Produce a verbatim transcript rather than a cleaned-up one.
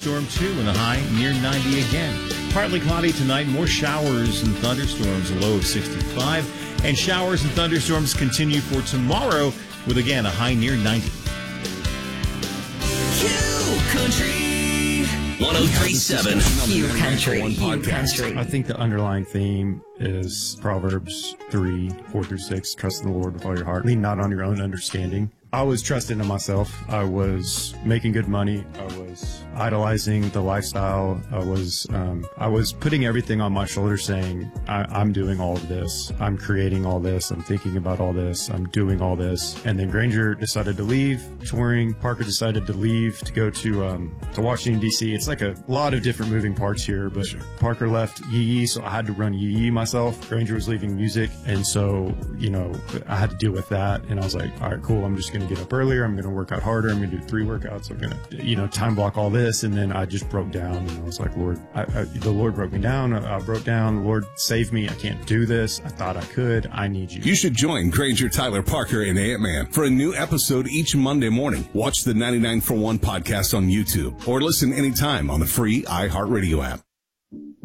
thunderstorm two and a high near ninety again. Partly cloudy tonight, more showers and thunderstorms, a low of sixty-five. And showers and thunderstorms continue for tomorrow with, again, a high near ninety. Q Country one oh three point seven Q Country. Q Country. I think the underlying theme is Proverbs three, four through six. Trust in the Lord with all your heart. Lean not on your own understanding. I was trusting in myself. I was making good money. I was idolizing the lifestyle. I was um, I was putting everything on my shoulders, saying, I, I'm doing all of this. I'm creating all this. I'm thinking about all this. I'm doing all this. And then Granger decided to leave touring. Parker decided to leave to go to um, to Washington, D C. It's like a lot of different moving parts here, but sure. Parker left Yee Yee, so I had to run Yee Yee myself. Granger was leaving music, and so, you know, I had to deal with that. And I was like, all right, cool. I'm just going to get up earlier. I'm going to work out harder. I'm going to do three workouts. I'm going to, you know, time block all this. And then I just broke down, and I was like, Lord, I, I, the Lord broke me down. I, I broke down. Lord, save me. I can't do this. I thought I could. I need you. You should join Granger, Tyler, Parker, and Ant-Man for a new episode each Monday morning. Watch the ninety-nine for one podcast on YouTube or listen anytime on the free iHeartRadio app.